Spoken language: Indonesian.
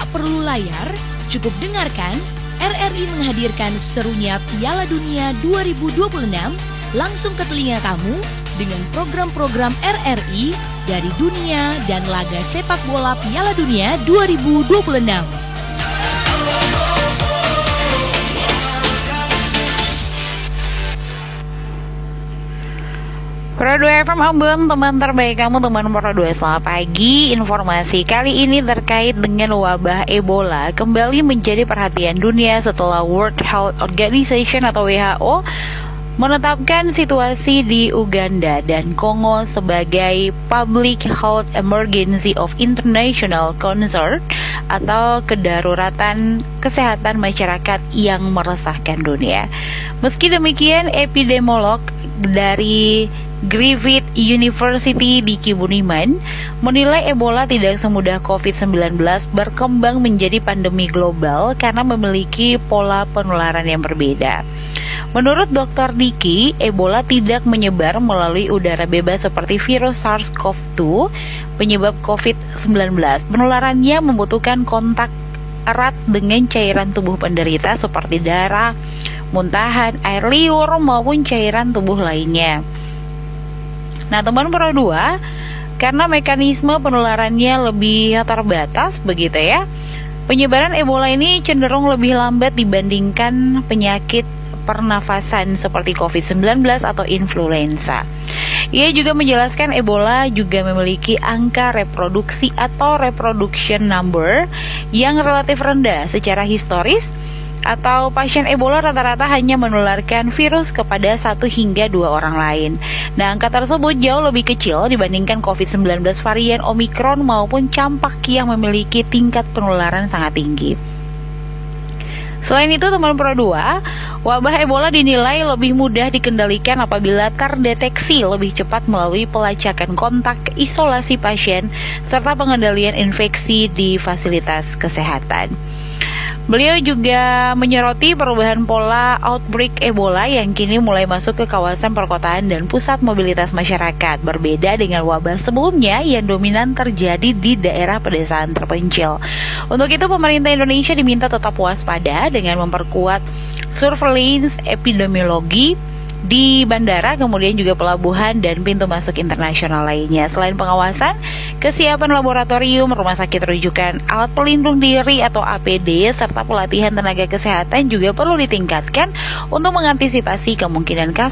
Tak perlu layar, cukup dengarkan RRI menghadirkan serunya Piala Dunia 2026 langsung ke telinga kamu dengan program-program RRI dari dunia dan laga sepak bola Piala Dunia 2026. Pro 2 FM Ambon, teman terbaik kamu, teman Pro 2. Selamat pagi. Informasi kali ini terkait dengan wabah Ebola kembali menjadi perhatian dunia setelah World Health Organization atau WHO menetapkan situasi di Uganda dan Kongo sebagai Public Health Emergency of International Concern atau kedaruratan kesehatan masyarakat yang meresahkan dunia. Meski demikian, epidemiolog dari Griffith University Diki Budiman menilai Ebola tidak semudah COVID-19 berkembang menjadi pandemi global karena memiliki pola penularan yang berbeda. Menurut Dr. Diki, Ebola tidak menyebar melalui udara bebas seperti virus SARS-CoV-2 penyebab COVID-19. Penularannya membutuhkan kontak erat dengan cairan tubuh penderita seperti darah, muntahan, air liur, maupun cairan tubuh lainnya. Nah, teman Pro 2, karena mekanisme penularannya lebih terbatas begitu ya, penyebaran Ebola ini cenderung lebih lambat dibandingkan penyakit pernafasan seperti COVID-19 atau influenza. Ia juga menjelaskan Ebola juga memiliki angka reproduksi atau reproduction number yang relatif rendah secara historis, atau pasien Ebola rata-rata hanya menularkan virus kepada 1 hingga 2 orang lain. Nah, angka tersebut jauh lebih kecil dibandingkan COVID-19 varian Omicron maupun campak yang memiliki tingkat penularan sangat tinggi. Selain itu, teman Pro 2, wabah Ebola dinilai lebih mudah dikendalikan apabila terdeteksi lebih cepat melalui pelacakan kontak, isolasi pasien, serta pengendalian infeksi di fasilitas kesehatan. Beliau juga menyoroti perubahan pola outbreak Ebola yang kini mulai masuk ke kawasan perkotaan dan pusat mobilitas masyarakat, berbeda dengan wabah sebelumnya yang dominan terjadi di daerah pedesaan terpencil. Untuk itu, pemerintah Indonesia diminta tetap waspada dengan memperkuat surveillance epidemiologi di bandara, kemudian juga pelabuhan dan pintu masuk internasional lainnya. Selain pengawasan, kesiapan laboratorium, rumah sakit rujukan, alat pelindung diri atau APD, serta pelatihan tenaga kesehatan juga perlu ditingkatkan untuk mengantisipasi kemungkinan kasus